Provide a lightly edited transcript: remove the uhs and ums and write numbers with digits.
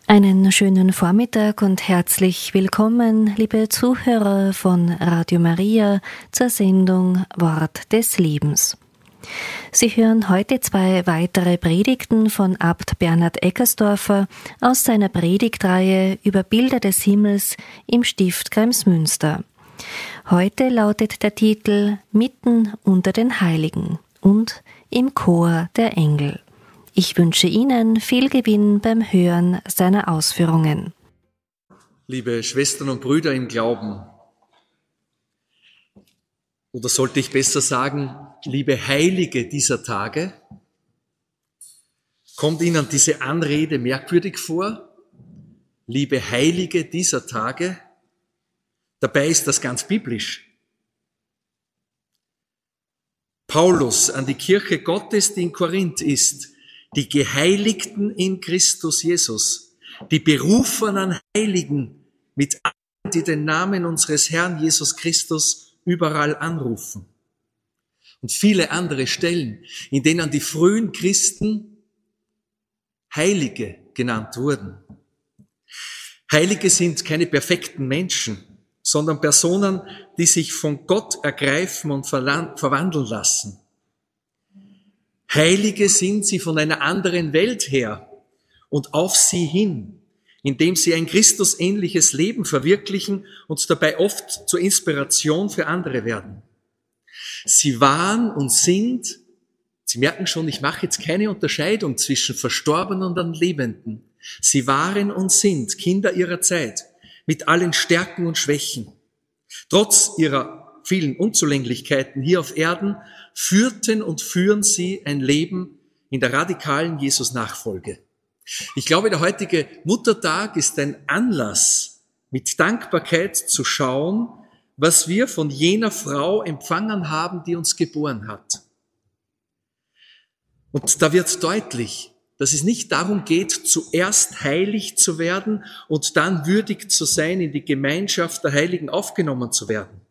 Einen schönen Vormittag und herzlich willkommen, liebe Zuhörer von Radio Maria, zur Sendung Wort des Lebens. Sie hören heute 2 weitere Predigten von Abt Bernhard Eckersdorfer aus seiner Predigtreihe über Bilder des Himmels im Stift Kremsmünster. Heute lautet der Titel Mitten unter den Heiligen und im Chor der Engel. Ich wünsche Ihnen viel Gewinn beim Hören seiner Ausführungen. Liebe Schwestern und Brüder im Glauben, oder sollte ich besser sagen, liebe Heilige dieser Tage, kommt Ihnen diese Anrede merkwürdig vor? Liebe Heilige dieser Tage? Dabei ist das ganz biblisch. Paulus an die Kirche Gottes, die in Korinth ist, die Geheiligten in Christus Jesus, die berufenen Heiligen mit allen, die den Namen unseres Herrn Jesus Christus überall anrufen. Und viele andere Stellen, in denen die frühen Christen Heilige genannt wurden. Heilige sind keine perfekten Menschen, sondern Personen, die sich von Gott ergreifen und verwandeln lassen. Heilige sind sie von einer anderen Welt her und auf sie hin, indem sie ein Christusähnliches Leben verwirklichen und dabei oft zur Inspiration für andere werden. Sie waren und sind, Sie merken schon, ich mache jetzt keine Unterscheidung zwischen Verstorbenen und Lebenden. Sie waren und sind Kinder ihrer Zeit, mit allen Stärken und Schwächen. Trotz ihrer vielen Unzulänglichkeiten hier auf Erden führten und führen sie ein Leben in der radikalen Jesus-Nachfolge. Ich glaube, der heutige Muttertag ist ein Anlass, mit Dankbarkeit zu schauen, was wir von jener Frau empfangen haben, die uns geboren hat. Und da wird deutlich, dass es nicht darum geht, zuerst heilig zu werden und dann würdig zu sein, in die Gemeinschaft der Heiligen aufgenommen zu werden.